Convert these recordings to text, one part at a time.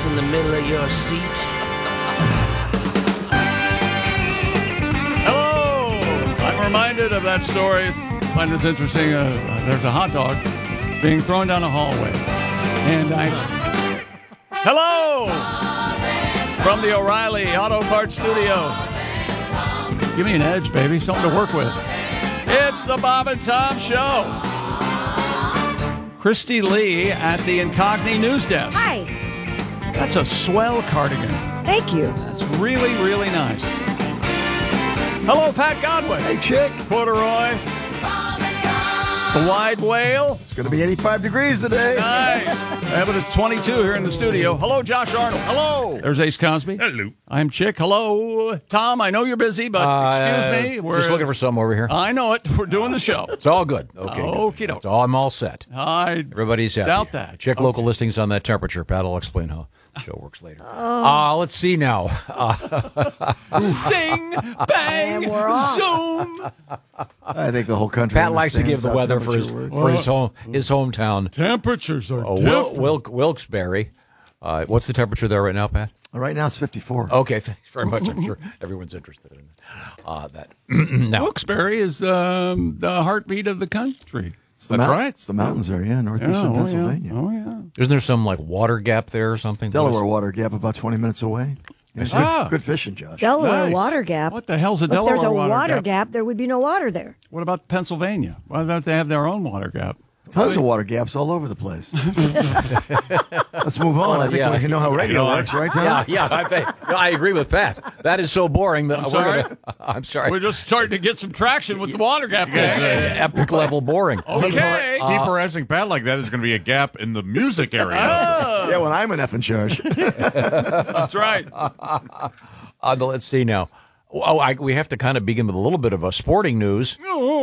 in the middle of your seat. Hello! I'm reminded of that story. I find this interesting. There's a hot dog being thrown down a hallway. And Hello! From the O'Reilly Auto Parts Studios. Give me an edge, baby. Something to work with. It's the Bob and Tom Show. Christy Lee at the Incogni News Desk. Hi. That's a swell cardigan. Thank you. That's really, really nice. Hello, Pat Godwin. Hey, chick. Corduroy. The Wide Whale. It's going to be 85 degrees today. Nice. Yeah, but it's 22 here in the studio. Hello, Josh Arnold. Hello. There's Ace Cosby. Hello. I'm Chick. Hello. Tom, I know you're busy, but excuse me. We're just looking for something over here. I know it. We're doing the show. It's all good. Okay. Okie doke. I'm all set. I Everybody's happy. doubt that. Check local listings on that temperature. Pat will explain how the show works later. Let's see now. Sing, bang, And we're off. zoom. I think the whole country Pat likes to give understands the how weather for his temperature works. his hometown. Temperatures are different. Wilkes-Barre. What's the temperature there right now, Pat? Right now it's 54. Okay, thanks very much. I'm sure everyone's interested in that. Now, Wilkes-Barre is the heartbeat of the country. It's the That's right. It's the mountains there, yeah, northeastern Pennsylvania. Oh, yeah. isn't there some like water gap there or something? Delaware Water Gap about 20 minutes away. It's good fishing, Josh. Delaware Nice. Water Gap. What the hell's a If Delaware there's a water water gap? gap, there would be no water there. What about Pennsylvania? Why don't they have their own water gap? Tons of water gaps all over the place. Let's move on. I think we know how radio works, right, Tom? I agree with Pat. That is so boring that sorry? I'm sorry. We're just starting to get some traction with the water gap thing. Epic level boring. Okay. Keep harassing Pat like that. There's going to be a gap in the music area. Yeah, when I'm an F in charge. That's right. Let's see now. We have to kind of begin with a little bit of a sporting news.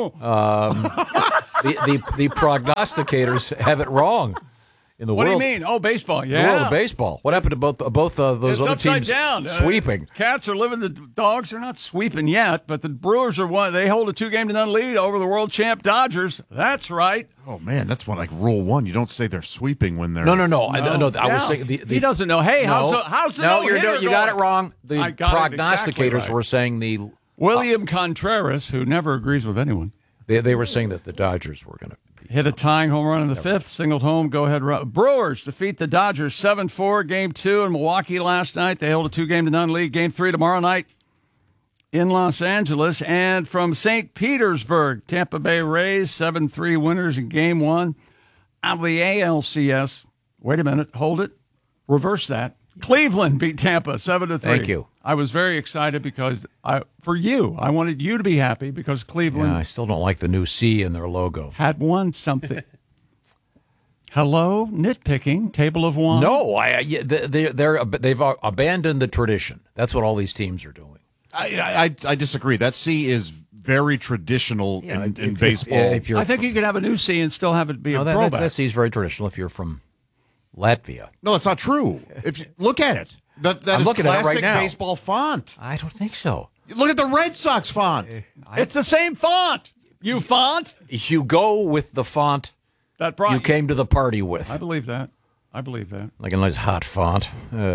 The prognosticators have it wrong in the What world. do you mean? Oh, baseball. The Yeah. world of baseball. What happened to both those It's other upside teams down. sweeping? Cats are living. The dogs are not sweeping yet, but the Brewers are one. They hold a 2-0 lead over the world champ Dodgers. That's right. Oh, man, that's one like rule one. You don't say they're sweeping when they're... No. I was Yeah. saying he doesn't know. Hey, how's the no-hitter you got it going? wrong. The I got it exactly prognosticators right. were saying William Contreras, who never agrees with anyone, they were saying that the Dodgers were going to. hit a tying home run in the fifth, singled home, go-ahead run. Brewers defeat the Dodgers 7-4, Game 2 in Milwaukee last night. They hold a 2-0 lead. Game 3 tomorrow night in Los Angeles. And from St. Petersburg, Tampa Bay Rays, 7-3 winners in Game 1 out of the ALCS. Wait a minute. Hold it. Reverse that. Cleveland beat Tampa 7-3. Thank you. I was very excited because I wanted you to be happy because Cleveland Yeah, I still don't like the new C in their logo. had won something. Hello, nitpicking, table of one. No, they've abandoned the tradition. That's what all these teams are doing. I disagree. That C is very traditional in baseball. I think you could have a new C and still have it be a throwback. That C is very traditional if you're from Latvia. No, it's not true. If you look at it. That I'm is looking at it right classic now. baseball font. I don't think so. Look at the Red Sox font. It's the same font. You font You go with the font that brought you came to the party with. I believe that. Like a nice hot font.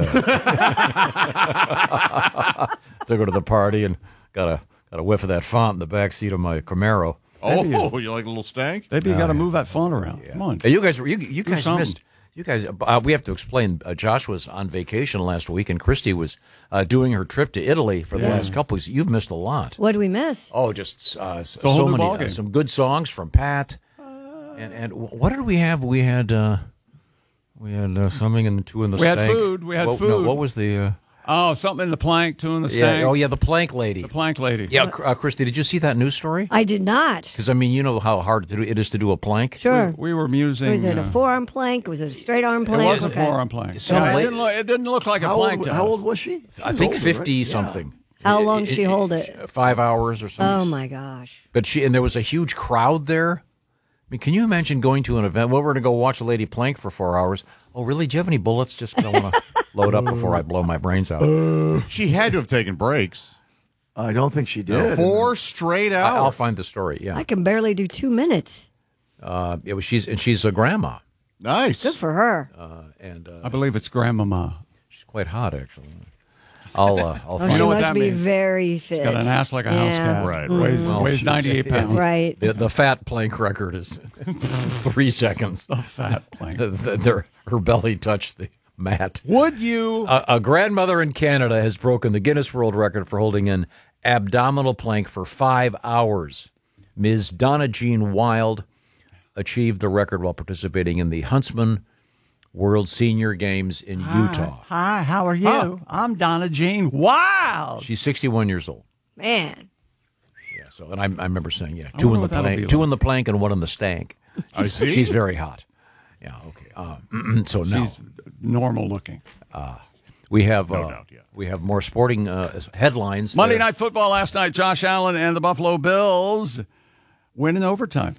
To go to the party and got a whiff of that font in the back seat of my Camaro. Oh, you like a little stank? Maybe you got to move that font around. Come on. Hey, you guys something. missed. You guys, we have to explain. Josh was on vacation last week, and Christy was doing her trip to Italy for the last couple weeks. You've missed a lot. What do we miss? Oh, just whole so new many, ballgame. some good songs from Pat. And what did we have? We had something in the two in the We had stank. food. We had No, food. what was the? Oh, something in the plank, two in the stank. The plank lady. The plank lady. Yeah, Christy, did you see that news story? I did not. Because you know how hard it is to do a plank. Sure. We were musing. Was it a forearm plank? Was it a straight arm plank? It was a Okay. forearm plank. Some Yeah, lady- it didn't look like a plank to How us. old was she? I think 50 something. How long did she hold it? 5 hours or something. Oh, my gosh. But there was a huge crowd there. I mean, can you imagine going to an event? Well, we're going to go watch a lady plank for 4 hours. Oh, really? Do you have any bullets? Just 'cause I want to load up before I blow my brains out. She had to have taken breaks. I don't think she did. 4 straight hours. I'll find the story. Yeah, I can barely do 2 minutes. she's a grandma. Nice. Good for her. And I believe it's Grandmama. She's quite hot, actually. I'll Oh, find she know what must that be means. very fit. Got an ass like a house cat. Right, Weighs 98 pounds. Right. the fat plank record is 3 seconds. A fat plank. Her belly touched the mat. Would you? A grandmother in Canada has broken the Guinness World Record for holding an abdominal plank for 5 hours. Ms. Donna Jean Wild achieved the record while participating in the Huntsman World Senior Games in Utah. Hi, how are you? I'm Donna Jean Wild. She's 61 years old. Man. Yeah. So, and I remember saying, two in wonder the what that'll plank, be two like. in the plank, and one in the stank. I see. She's very hot. Yeah. Okay. So now She's normal looking. we have doubt, yeah. we have more sporting headlines. Monday there. Night Football last night, Josh Allen and the Buffalo Bills win in overtime,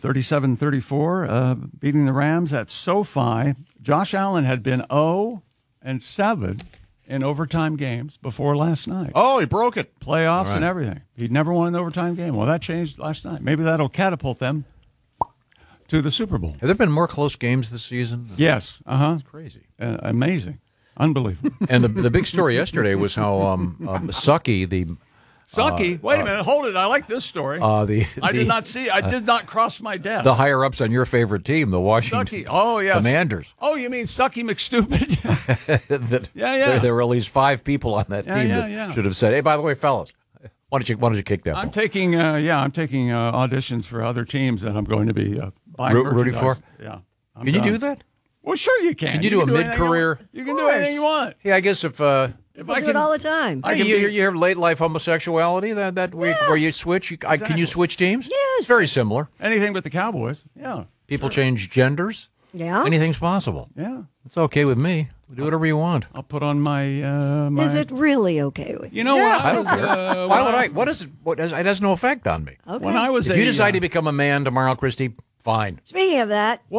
37-34, beating the Rams at SoFi. Josh Allen had been 0-7 in overtime games before last night. Oh, he broke it. Playoffs and everything. He'd never won an overtime game. Well, that changed last night. Maybe that'll catapult them to the Super Bowl. Have there been more close games this season? Yes. Crazy. Amazing. Unbelievable. And the big story yesterday was how Sucky, the Sucky. Wait a minute. Hold it. I like this story. I did not cross my desk. the higher ups on your favorite team, the Washington Sucky. Oh, yes. Commanders. Oh, you mean Sucky McStupid? that Yeah. There were at least 5 people on that team that should have said, "Hey, by the way, fellas, why don't you kick that I'm ball?" taking auditions for other teams that I'm going to be buying Rooting merchandise. for? Yeah. I'm Can you done. do that? Well, sure you can. Can you do a anything mid-career- You want. You can do anything you want. Yeah, I guess if People I do can- it all the time. I can you be- hear late life homosexuality that week where you switch, can you switch teams? Yes. It's very similar. Anything but the Cowboys. Yeah. People change genders. Yeah. Anything's possible. Yeah. It's okay with me. Do whatever you want. I'll put on my. Is it really okay with you? You know what? I don't care. Why would I? What is it? It has no effect on me. Okay. When I was If you a, decide to become a man tomorrow, Christy, fine. Speaking of that,